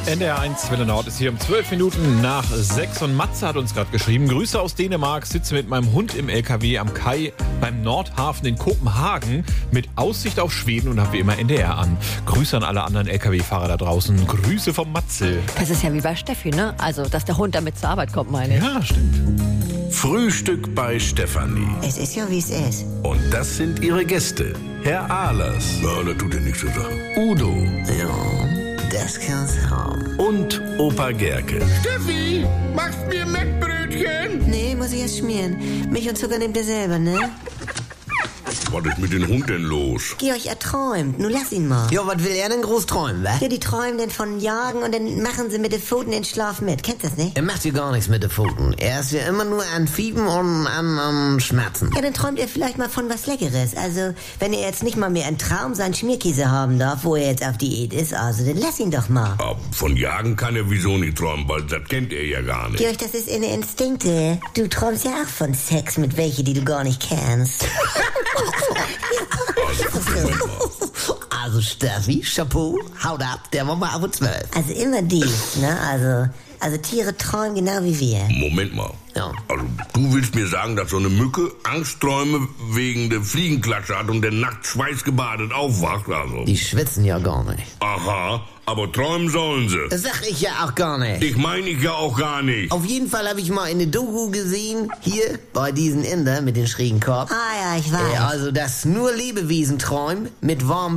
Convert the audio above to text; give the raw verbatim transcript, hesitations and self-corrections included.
N D R eins Welle Nord ist hier um zwölf Minuten nach sechs und Matze hat uns gerade geschrieben, Grüße aus Dänemark, sitze mit meinem Hund im L K W am Kai beim Nordhafen in Kopenhagen mit Aussicht auf Schweden und habe wie immer N D R an. Grüße an alle anderen L K W-Fahrer da draußen. Grüße vom Matze. Das ist ja wie bei Steffi, ne? Also, dass der Hund damit zur Arbeit kommt, meine ich. Ja, stimmt. Frühstück bei Stefanie. Es ist ja, wie es ist. Und das sind ihre Gäste. Herr Ahlers. Ja, das tut ja nichts zur Sache. Udo. Ja, das kann's haben. Und Opa Gerke. Steffi, machst mir Mettbrötchen? Nee, muss ich erst schmieren. Milch und Zucker nehmt ihr selber, ne? Was ist mit dem Hund denn los? Georg, er träumt. Nun lass ihn mal. Ja, was will er denn groß träumen, wa? Ja, die träumen denn von Jagen und dann machen sie mit den Pfoten den Schlaf mit. Kennst du das nicht? Er macht ja gar nichts mit den Pfoten. Er ist ja immer nur an Fiepen und an, an Schmerzen. Ja, dann träumt er vielleicht mal von was Leckeres. Also, wenn er jetzt nicht mal mehr einen Traum seinen Schmierkäse haben darf, wo er jetzt auf Diät ist, also dann lass ihn doch mal. Aber von Jagen kann er wieso nicht träumen, weil das kennt er ja gar nicht. Georg, das ist in den Instinkte. Du träumst ja auch von Sex mit welche, die du gar nicht kennst. Also Steffi, Chapeau, haut ab, der war mal auf zwölf. Also immer dies, ne? Also, also Tiere träumen genau wie wir. Moment mal. Ja. Also, du willst mir sagen, dass so eine Mücke Angstträume wegen der Fliegenklatsche hat und der nachts schweißgebadet aufwacht, also? Die schwitzen ja gar nicht. Aha, aber träumen sollen sie. Das sag ich ja auch gar nicht. Ich meine ich ja auch gar nicht. Auf jeden Fall habe ich mal in der Doku gesehen, hier bei diesen Inder mit den schrägen Kopf. Ah ja, ich weiß. Äh, also, dass nur Lebewesen träumen mit warmem